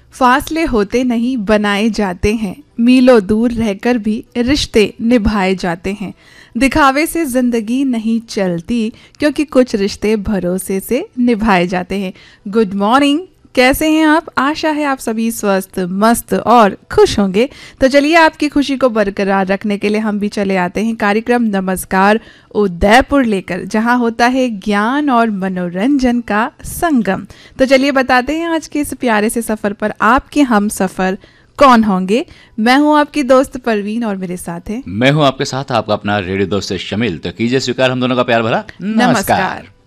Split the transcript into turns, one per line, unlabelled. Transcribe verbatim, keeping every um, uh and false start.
फासले होते नहीं बनाए जाते हैं, मीलों दूर रहकर भी रिश्ते निभाए जाते हैं। दिखावे से जिंदगी नहीं चलती, क्योंकि कुछ रिश्ते भरोसे से निभाए जाते हैं। गुड मॉर्निंग, कैसे हैं आप? आशा है आप सभी स्वस्थ, मस्त और खुश होंगे। तो चलिए आपकी खुशी को बरकरार रखने के लिए हम भी चले आते हैं कार्यक्रम नमस्कार उदयपुर लेकर, जहां होता है ज्ञान और मनोरंजन का संगम। तो चलिए बताते हैं आज के इस प्यारे से सफर पर आपके हम सफर कौन होंगे। मैं हूं आपकी दोस्त परवीन और मेरे साथ है
मैं हूं आपके साथ आपका अपना रेडियो दोस्त शमील। तो कीजिए स्वीकार हम दोनों का प्यार भरा
नमस्कार।